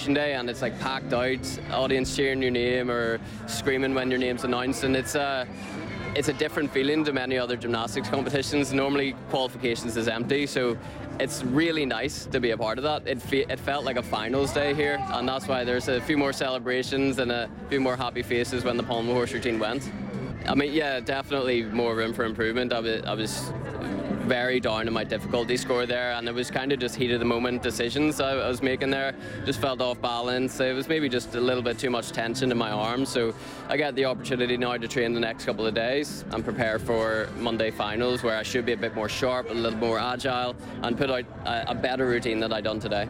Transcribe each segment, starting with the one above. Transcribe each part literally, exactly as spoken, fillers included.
competition day, and it's like packed out, audience cheering your name or screaming when your name's announced, and it's a it's a different feeling to many other gymnastics competitions. Normally qualifications is empty, so it's really nice to be a part of that. It, fe- it felt like a finals day here, and that's why there's a few more celebrations and a few more happy faces when the pommel horse routine went. I mean, yeah, definitely more room for improvement. I was, I was very down on my difficulty score there, and it was kind of just heat of the moment decisions I, I was making there. Just felt off balance. It was maybe just a little bit too much tension in my arms. So I get the opportunity now to train the next couple of days and prepare for Monday finals, where I should be a bit more sharp, a little more agile, and put out a, a better routine than I done today.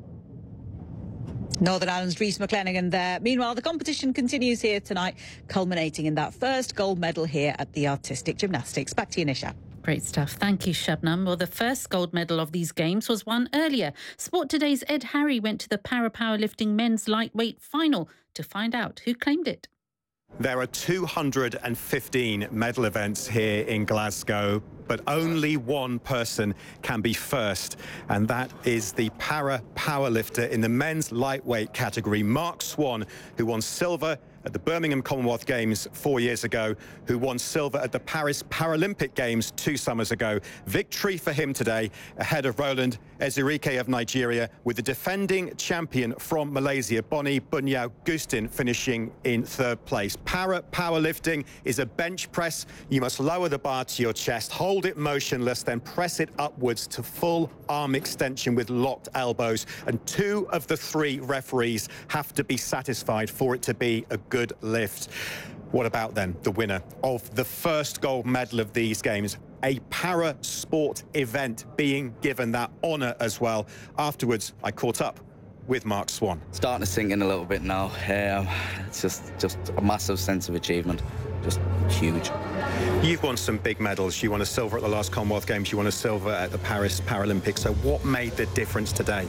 Northern Ireland's Rhys McClenaghan there. Meanwhile, the competition continues here tonight, culminating in that first gold medal here at the Artistic Gymnastics. Back to you, Nisha. Great stuff. Thank you, Shabnam. Well, the first gold medal of these games was won earlier. Sport Today's Ed Harry went to the para powerlifting men's lightweight final to find out who claimed it. There are two hundred fifteen medal events here in Glasgow, but only one person can be first, and that is the para powerlifter in the men's lightweight category, Mark Swan, who won silver at the Birmingham Commonwealth Games four years ago, who won silver at the Paris Paralympic Games two summers ago. Victory for him today, ahead of Roland Ezurike of Nigeria, with the defending champion from Malaysia, Bonnie Bunyao Gustin, finishing in third place. Para powerlifting is a bench press. You must lower the bar to your chest, hold it motionless, then press it upwards to full arm extension with locked elbows. And two of the three referees have to be satisfied for it to be a good lift. What about then the winner of the first gold medal of these games? A para sport event being given that honour as well. Afterwards, I caught up with Mark Swan. Starting to sink in a little bit now. Um, it's just, just a massive sense of achievement. Just huge. You've won some big medals. You won a silver at the last Commonwealth Games. You won a silver at the Paris Paralympics. So what made the difference today?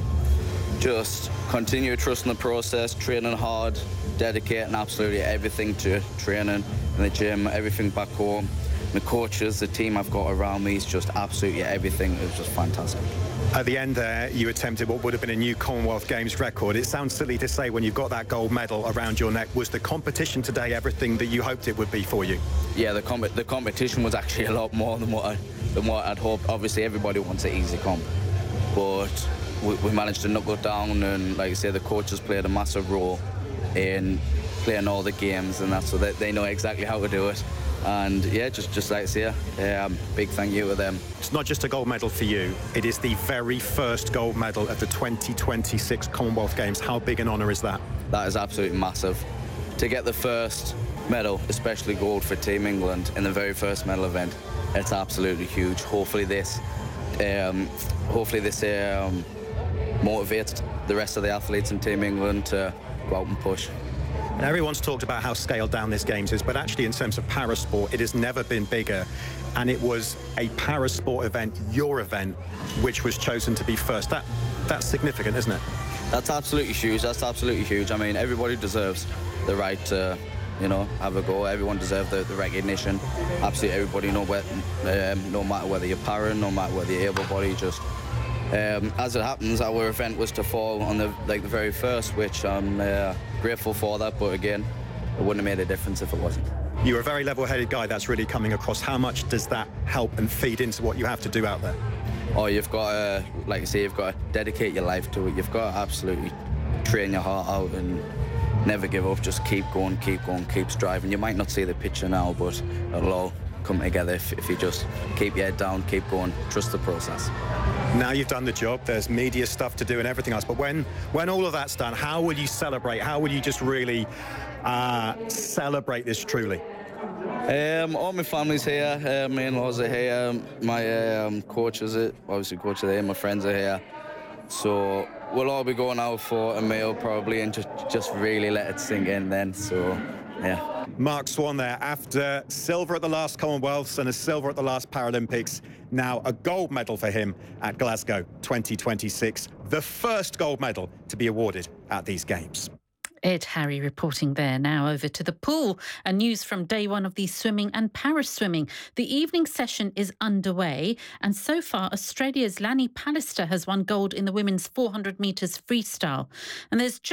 Just continue trusting the process, training hard, dedicating absolutely everything to training in the gym, everything back home. The coaches, the team I've got around me is just absolutely everything. It was just fantastic. At the end there, you attempted what would have been a new Commonwealth Games record. It sounds silly to say when you've got that gold medal around your neck. Was the competition today everything that you hoped it would be for you? Yeah, the, com the competition was actually a lot more than what, I, than what I'd hoped. Obviously, everybody wants an easy comp, but we, we managed to knuckle down, and like I say, the coaches played a massive role in playing all the games, and that's so they, they know exactly how to do it. And yeah, just just like I say, um, big thank you to them. It's not just a gold medal for you, it is the very first gold medal at the twenty twenty-six Commonwealth Games. How big an honour is that? That is absolutely massive. To get the first medal, especially gold for Team England in the very first medal event, it's absolutely huge. Hopefully this, um, hopefully this um, motivates the rest of the athletes in Team England to go out and push. And everyone's talked about how scaled down this Games is, but actually in terms of para sport, it has never been bigger. And it was a para sport event, your event, which was chosen to be first. That That's significant, isn't it? That's absolutely huge. That's absolutely huge. I mean, everybody deserves the right to, you know, have a go. Everyone deserves the, the recognition. Absolutely everybody, no, um, no matter whether you're para, no matter whether you're able-bodied, just... Um, as it happens, our event was to fall on the like the very first, which I'm uh, grateful for that, but again, it wouldn't have made a difference if it wasn't. You're a very level-headed guy, that's really coming across. How much does that help and feed into what you have to do out there? Oh, you've got to, like I say, you've got to dedicate your life to it. You've got to absolutely train your heart out and never give up. Just keep going, keep going, keep striving. You might not see the picture now, but it'll all come together if, if you just keep your head down, keep going, trust the process. Now you've done the job, there's media stuff to do and everything else, but when when all of that's done, how will you celebrate? How will you just really uh, celebrate this truly? Um, all my family's here, uh, my in-laws are here, my um, coach is it, obviously coach are here, my friends are here. So we'll all be going out for a meal probably and just, just really let it sink in then, so yeah. Mark Swan there, after silver at the last Commonwealths and a silver at the last Paralympics, now a gold medal for him at Glasgow twenty twenty-six, the first gold medal to be awarded at these Games. Ed Harry reporting there. Now over to the pool and news from day one of the swimming and para-swimming. The evening session is underway, and so far Australia's Lani Pallister has won gold in the women's four hundred metres freestyle. And there's